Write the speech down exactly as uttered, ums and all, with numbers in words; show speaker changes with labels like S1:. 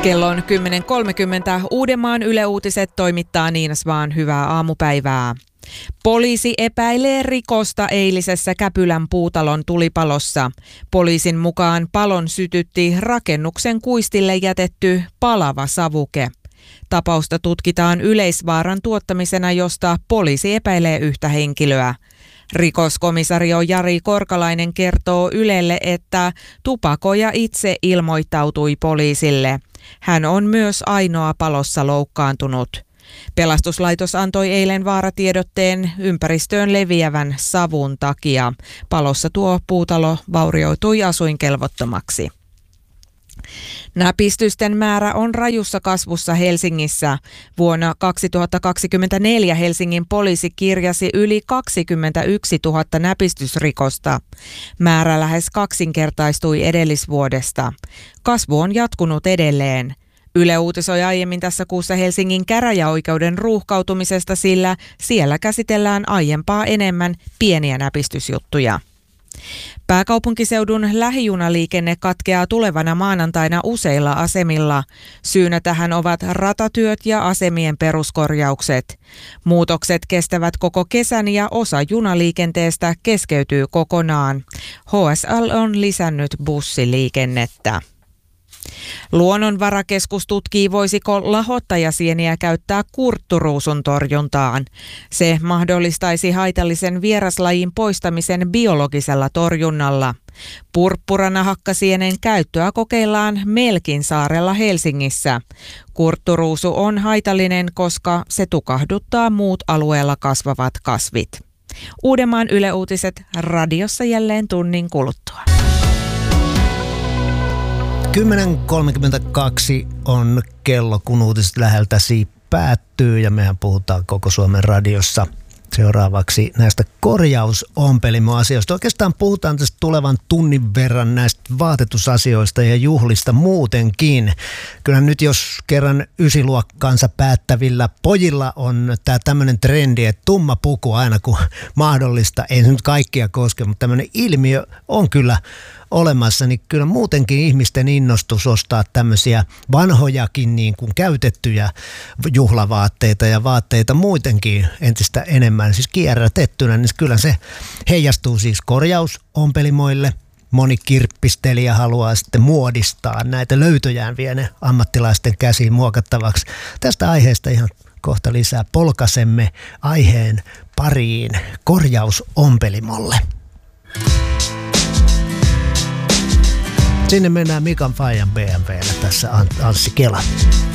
S1: Kello on kymmenen kolmekymmentä. Uudenmaan Yle Uutiset toimittaa Niina Svaan. Hyvää aamupäivää. Poliisi epäilee rikosta eilisessä Käpylän puutalon tulipalossa. Poliisin mukaan palon sytytti rakennuksen kuistille jätetty palava savuke. Tapausta tutkitaan yleisvaaran tuottamisena, josta poliisi epäilee yhtä henkilöä. Rikoskomisario Jari Korkalainen kertoo Ylelle, että tupakoija itse ilmoittautui poliisille. Hän on myös ainoa palossa loukkaantunut. Pelastuslaitos antoi eilen vaaratiedotteen ympäristöön leviävän savun takia. Palossa tuo puutalo vaurioitui asuinkelvottomaksi. Näpistysten määrä on rajussa kasvussa Helsingissä. Vuonna kaksituhattakaksikymmentäneljä Helsingin poliisi kirjasi yli kaksikymmentäyksituhatta näpistysrikosta. Määrä lähes kaksinkertaistui edellisvuodesta. Kasvu on jatkunut edelleen. Yle uutisoi aiemmin tässä kuussa Helsingin käräjäoikeuden ruuhkautumisesta, sillä siellä käsitellään aiempaa enemmän pieniä näpistysjuttuja. Pääkaupunkiseudun lähijunaliikenne katkeaa tulevana maanantaina useilla asemilla. Syynä tähän ovat ratatyöt ja asemien peruskorjaukset. Muutokset kestävät koko kesän ja osa junaliikenteestä keskeytyy kokonaan. H S L on lisännyt bussiliikennettä. Luonnonvarakeskus tutkii, voisiko lahottajasieniä käyttää kurtturuusun torjuntaan. Se mahdollistaisi haitallisen vieraslajin poistamisen biologisella torjunnalla. Purppuranahkkasienen käyttöä kokeillaan Melkin saarella Helsingissä. Kurtturuusu on haitallinen, koska se tukahduttaa muut alueella kasvavat kasvit. Uudenmaan Yle Uutiset radiossa jälleen tunnin kuluttua.
S2: kymmenen kolmekymmentäkaksi on kello, kun uutiset läheltäsi päättyy ja mehän puhutaan koko Suomen radiossa seuraavaksi näistä korjausompelimoasioista. Oikeastaan puhutaan tästä tulevan tunnin verran näistä vaatetusasioista ja juhlista muutenkin. Kyllä nyt jos kerran ysiluokkaansa päättävillä pojilla on tämä tämmöinen trendi, että tumma puku aina kun mahdollista, ei se nyt kaikkia koske, mutta tämmöinen ilmiö on kyllä olemassa, niin kyllä muutenkin ihmisten innostus ostaa tämmöisiä vanhojakin niin kuin käytettyjä juhlavaatteita ja vaatteita muutenkin entistä enemmän, siis kierrätettynä, niin kyllä se heijastuu siis korjausompelimoille. Moni kirppistelijä haluaa sitten muodistaa näitä löytöjään vie ammattilaisten käsiin muokattavaksi. Tästä aiheesta ihan kohta lisää. Polkaisemme aiheen pariin korjausompelimolle. Sinne mennään Mikan Fajan B M W:llä tässä Anssi Kela.